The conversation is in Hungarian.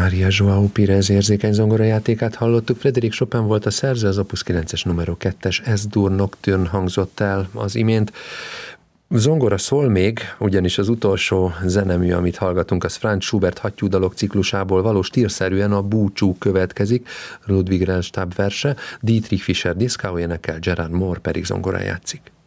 Maria João Pires érzékeny zongorajátékát hallottuk. Frédéric Chopin volt a szerző, az Opus 9-es numero 2-es S-dur Nocturne hangzott el az imént. Zongora szól még, ugyanis az utolsó zenemű, amit hallgatunk, az Franz Schubert hattyúdalok ciklusából való stílszerűen a Búcsú következik, Ludwig Rellstab verse, Dietrich Fischer-Dieskau énekel, Gerard Moore pedig zongorán játszik.